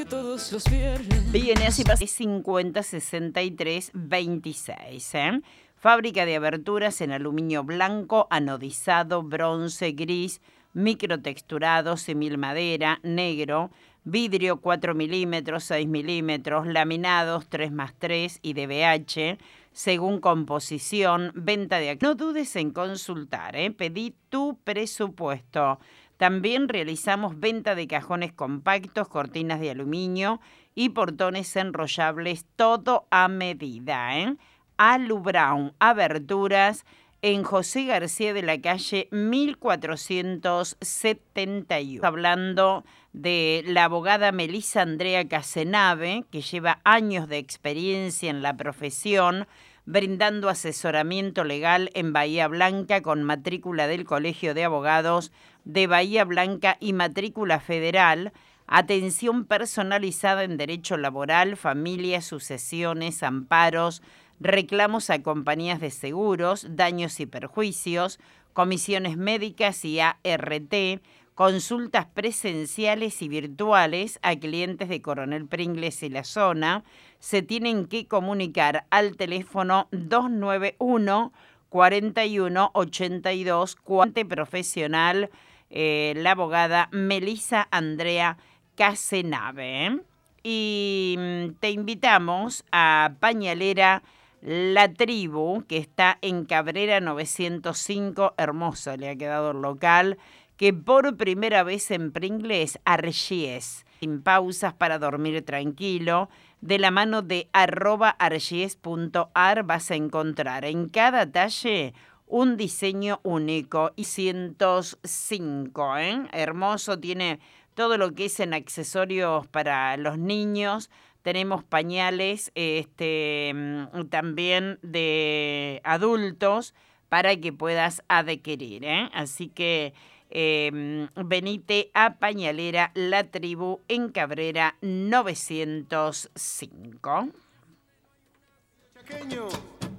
Todos los viernes. Viene así, 50 63 26. Fábrica de aberturas en aluminio blanco, anodizado, bronce, gris, microtexturado, semilmadera, negro, vidrio 4 milímetros, 6 milímetros, laminados 3x3 y DBH, según composición, venta de... No dudes en consultar, pedí tu presupuesto. También realizamos venta de cajones compactos, cortinas de aluminio y portones enrollables, todo a medida. Alu Brown, aberturas, en José García de la Calle 1471. Hablando de la abogada Melissa Andrea Casenave, que lleva años de experiencia en la profesión, brindando asesoramiento legal en Bahía Blanca con matrícula del Colegio de Abogados de Bahía Blanca y matrícula federal, atención personalizada en derecho laboral, familia, sucesiones, amparos, reclamos a compañías de seguros, daños y perjuicios, comisiones médicas y ART, consultas presenciales y virtuales a clientes de Coronel Pringles y la zona. Se tienen que comunicar al teléfono 291 41 82 40 profesional, la abogada Melissa Andrea Casenave. Y te invitamos a Pañalera La Tribu, que está en Cabrera 905, hermoso le ha quedado el local, que por primera vez en Pringles, Argies, sin pausas para dormir tranquilo, de la mano de @argies.ar vas a encontrar en cada talle un diseño único y 105, hermoso, tiene todo lo que es en accesorios para los niños. Tenemos pañales también de adultos para que puedas adquirir, Así que venite a Pañalera La Tribu en Cabrera 905.